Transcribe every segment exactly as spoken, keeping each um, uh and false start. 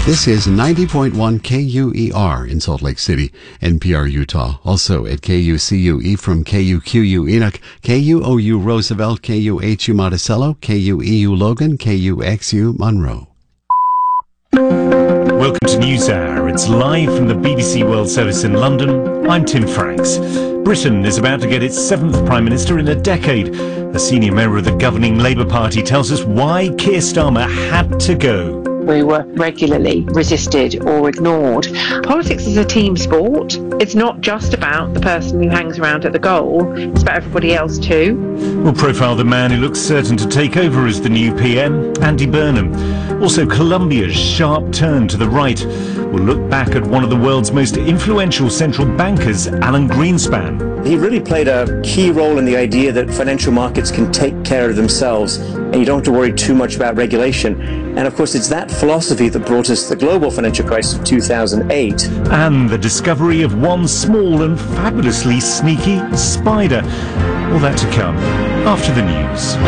This is ninety point one K U E R in Salt Lake City, N P R Utah. Also at K U C U E from K U Q U Enoch, K U O U Roosevelt, K U H U Monticello, K U E U Logan, K U X U Monroe. Welcome to NewsHour. It's live from the B B C World Service in London. I'm Tim Franks. Britain is about to get its seventh Prime Minister in a decade. A senior member of the governing Labour Party tells us why Keir Starmer had to go. We were regularly resisted or ignored. Politics is a team sport. It's not just about the person who hangs around at the goal. It's about everybody else too. We'll profile the man who looks certain to take over as the new P M, Andy Burnham. Also Colombia's sharp turn to the right. We'll look back at one of the world's most influential central bankers, Alan Greenspan. He really played a key role in the idea that financial markets can take care of themselves and you don't have to worry too much about regulation. And of course, it's that philosophy that brought us the global financial crisis of two thousand eight. And the discovery of one small and fabulously sneaky spider. All that to come after the news.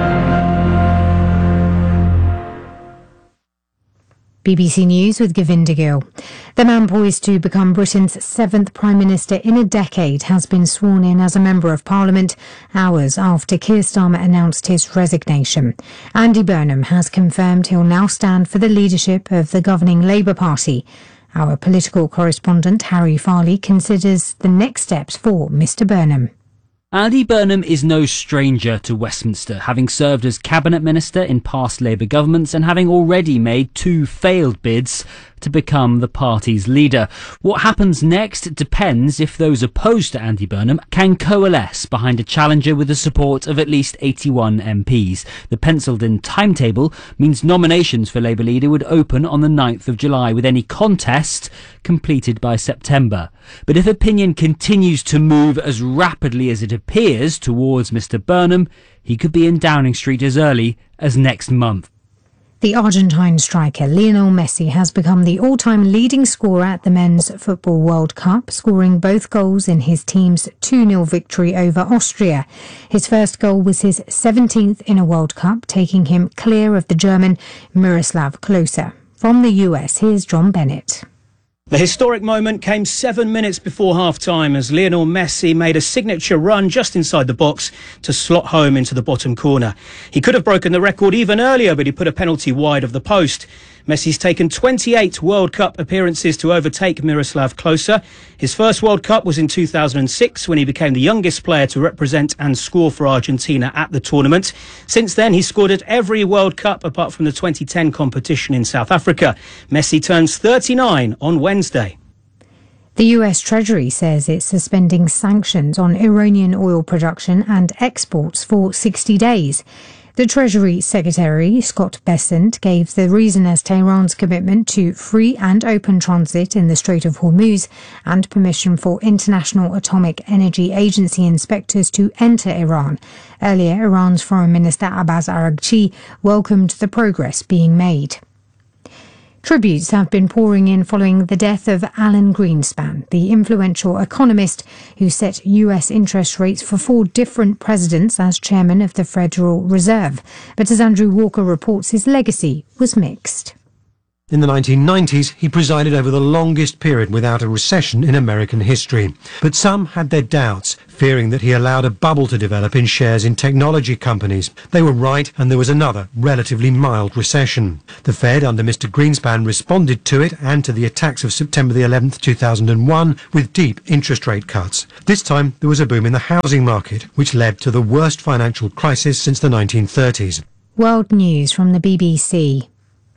B B C News with Govinda Gill. The man poised to become Britain's seventh Prime Minister in a decade has been sworn in as a Member of Parliament hours after Keir Starmer announced his resignation. Andy Burnham has confirmed he'll now stand for the leadership of the governing Labour Party. Our political correspondent Harry Farley considers the next steps for Mr Burnham. Andy Burnham is no stranger to Westminster, having served as Cabinet Minister in past Labour governments and having already made two failed bids to become the party's leader. What happens next depends if those opposed to Andy Burnham can coalesce behind a challenger with the support of at least eighty-one M Ps. The penciled-in timetable means nominations for Labour leader would open on the ninth of July, with any contest completed by September. But if opinion continues to move as rapidly as it appears towards Mr Burnham, he could be in Downing Street as early as next month. The Argentine striker Lionel Messi has become the all-time leading scorer at the Men's Football World Cup, scoring both goals in his team's two nil victory over Austria. His first goal was his seventeenth in a World Cup, taking him clear of the German Miroslav Klose. From the U S, here's John Bennett. The historic moment came seven minutes before half-time as Lionel Messi made a signature run just inside the box to slot home into the bottom corner. He could have broken the record even earlier, but he put a penalty wide of the post. Messi's taken twenty-eight World Cup appearances to overtake Miroslav Klose. His first World Cup was in two thousand six when he became the youngest player to represent and score for Argentina at the tournament. Since then, he's scored at every World Cup apart from the twenty ten competition in South Africa. Messi turns thirty-nine on Wednesday. The U S Treasury says it's suspending sanctions on Iranian oil production and exports for sixty days. The Treasury Secretary, Scott Bessent, gave the reason as Tehran's commitment to free and open transit in the Strait of Hormuz and permission for International Atomic Energy Agency inspectors to enter Iran. Earlier, Iran's Foreign Minister Abbas Araghchi welcomed the progress being made. Tributes have been pouring in following the death of Alan Greenspan, the influential economist who set U S interest rates for four different presidents as chairman of the Federal Reserve. But as Andrew Walker reports, his legacy was mixed. In the nineteen nineties, he presided over the longest period without a recession in American history. But some had their doubts, fearing that he allowed a bubble to develop in shares in technology companies. They were right, and there was another relatively mild recession. The Fed, under Mister Greenspan, responded to it and to the attacks of September the eleventh, two thousand one, with deep interest rate cuts. This time, there was a boom in the housing market, which led to the worst financial crisis since the nineteen thirties. World News from the B B C.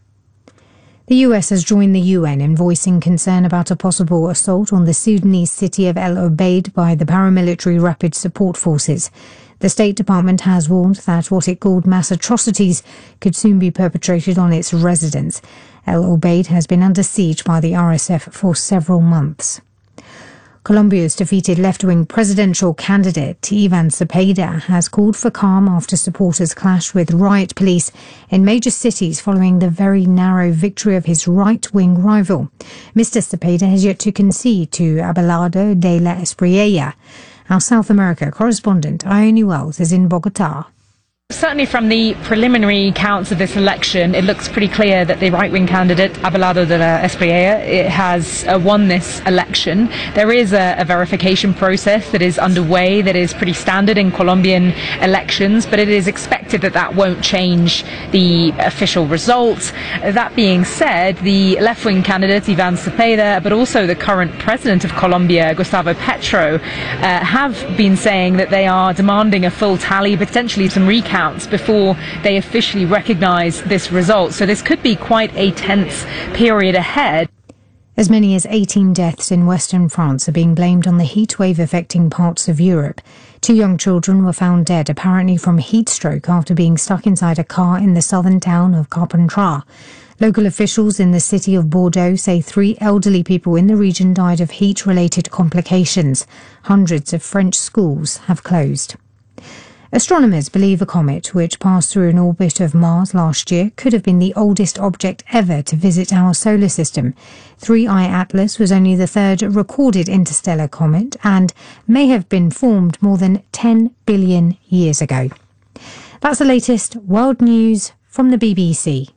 The U S has joined the U N in voicing concern about a possible assault on the Sudanese city of El Obeid by the paramilitary Rapid Support Forces. The State Department has warned that what it called mass atrocities could soon be perpetrated on its residents. El Obeid has been under siege by the R S F for several months. Colombia's defeated left-wing presidential candidate Ivan Cepeda has called for calm after supporters clashed with riot police in major cities following the very narrow victory of his right-wing rival. Mister Cepeda has yet to concede to Abelardo de la Espriella. Our South America correspondent Ione Wells is in Bogotá. Certainly from the preliminary counts of this election, it looks pretty clear that the right-wing candidate, Abelardo de la Espriella, has uh, won this election. There is a, a verification process that is underway that is pretty standard in Colombian elections, but it is expected that that won't change the official result. That being said, the left-wing candidate, Ivan Cepeda, but also the current president of Colombia, Gustavo Petro, uh, have been saying that they are demanding a full tally, potentially some recounts before they officially recognise this result. So this could be quite a tense period ahead. As many as eighteen deaths in western France are being blamed on the heat wave affecting parts of Europe. Two young children were found dead, apparently from heat stroke, after being stuck inside a car in the southern town of Carpentras. Local officials in the city of Bordeaux say three elderly people in the region died of heat-related complications. Hundreds of French schools have closed. Astronomers believe a comet, which passed through an orbit of Mars last year, could have been the oldest object ever to visit our solar system. three I Atlas was only the third recorded interstellar comet and may have been formed more than ten billion years ago. That's the latest world news from the B B C.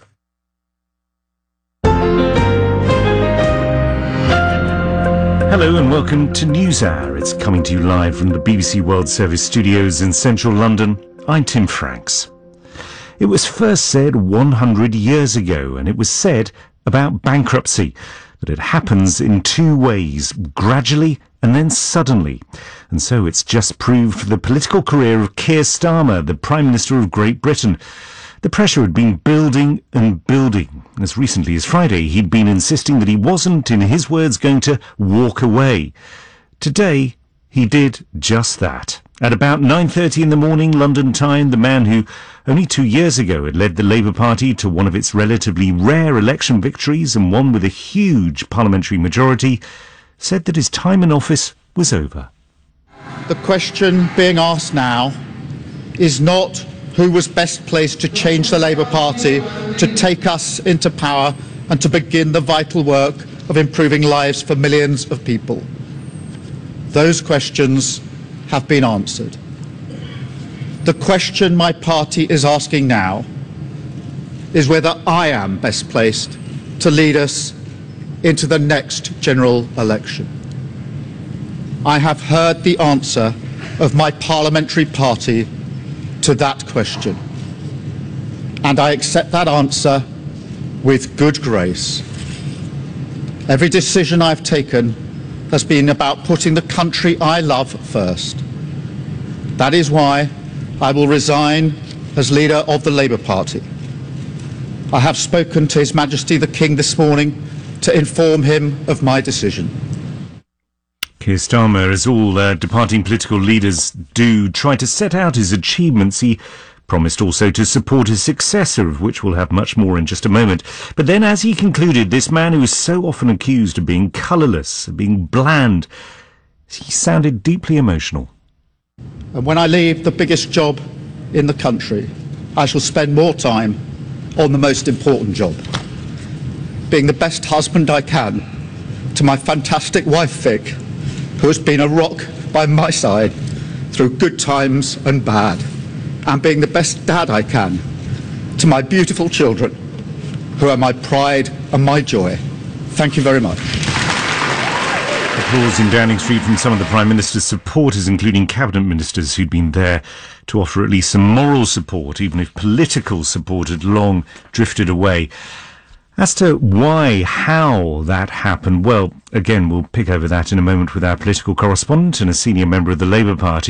Hello and welcome to NewsHour. It's coming to you live from the B B C World Service studios in central London. I'm Tim Franks. It was first said one hundred years ago, and it was said about bankruptcy, that it happens in two ways, gradually and then suddenly. And so it's just proved for the political career of Keir Starmer, the Prime Minister of Great Britain. The pressure had been building and building. As recently as Friday, he'd been insisting that he wasn't, in his words, going to walk away. Today, he did just that. At about nine thirty in the morning, London time, the man who only two years ago had led the Labour Party to one of its relatively rare election victories and one with a huge parliamentary majority, said that his time in office was over. The question being asked now is not who was best placed to change the Labour Party, to take us into power and to begin the vital work of improving lives for millions of people. Those questions have been answered. The question my party is asking now is whether I am best placed to lead us into the next general election. I have heard the answer of my parliamentary party to that question, and I accept that answer with good grace. Every decision I've taken has been about putting the country I love first. That is why I will resign as leader of the Labour Party. I have spoken to His Majesty the King this morning to inform him of my decision. Keir Starmer, as all uh, departing political leaders do, try to set out his achievements. He promised also to support his successor, of which we'll have much more in just a moment. But then, as he concluded, this man who is so often accused of being colourless, of being bland, he sounded deeply emotional. And when I leave the biggest job in the country, I shall spend more time on the most important job, being the best husband I can to my fantastic wife, Vic, who has been a rock by my side through good times and bad, and being the best dad I can to my beautiful children, who are my pride and my joy. Thank you very much. Applause in Downing Street from some of the Prime Minister's supporters, including cabinet ministers who'd been there to offer at least some moral support, even if political support had long drifted away. As to why, how that happened, well, again, we'll pick over that in a moment with our political correspondent and a senior member of the Labour Party.